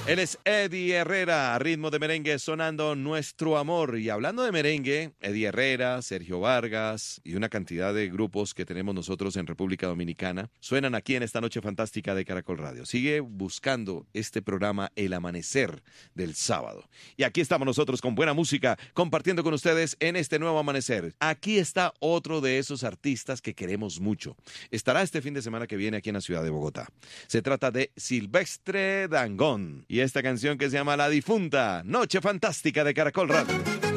Él es Eddie Herrera, a ritmo de merengue sonando Nuestro Amor. Y hablando de merengue, Eddie Herrera, Sergio Vargas y una cantidad de grupos que tenemos nosotros en República Dominicana suenan aquí en esta noche fantástica de Caracol Radio. Sigue buscando este programa El Amanecer del sábado. Y aquí estamos nosotros con buena música, compartiendo con ustedes en este nuevo amanecer. Aquí está otro de esos artistas que queremos mucho. Estará este fin de semana que viene aquí en la ciudad de Bogotá. Se trata de Silvestre Dangond. Y esta canción que se llama La Difunta, Noche Fantástica de Caracol Radio.